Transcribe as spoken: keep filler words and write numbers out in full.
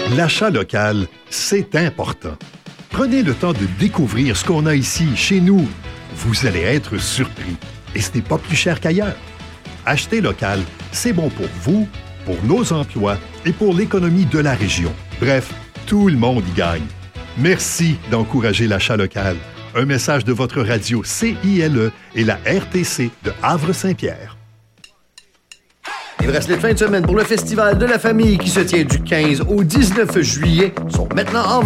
L'achat local, c'est important. Prenez le temps de découvrir ce qu'on a ici, chez nous. Vous allez être surpris. Et ce n'est pas plus cher qu'ailleurs. Acheter local, c'est bon pour vous, pour nos emplois et pour l'économie de la région. Bref, tout le monde y gagne. Merci d'encourager l'achat local. Un message de votre radio C I L E et la R T C de Havre-Saint-Pierre. Les bracelets de fin de semaine pour le Festival de la famille qui se tient du quinze au dix-neuf juillet sont maintenant en vente.